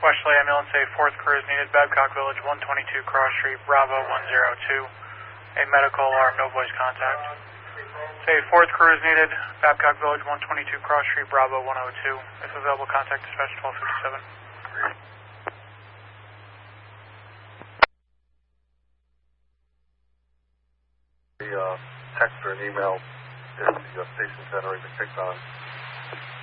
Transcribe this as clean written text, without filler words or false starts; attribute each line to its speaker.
Speaker 1: Westerly ambulance, a 4th crew is needed, Babcock Village, 122 Cross Street, Bravo 102. A medical alarm, no voice contact. Say 4th crew is needed, Babcock Village, 122 Cross Street, Bravo 102. If available, contact dispatch 1257.
Speaker 2: The text or an email if the station generator kicks on.